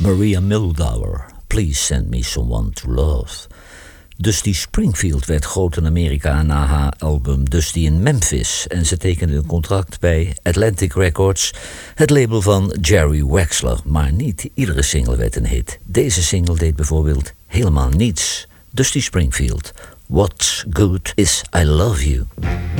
Maria Muldaur, Please Send Me Someone to Love. Dusty Springfield werd groot in Amerika na haar album Dusty in Memphis en ze tekende een contract bij Atlantic Records, het label van Jerry Wexler. Maar niet iedere single werd een hit. Deze single deed bijvoorbeeld helemaal niets. Dusty Springfield, What Good Is I Love You.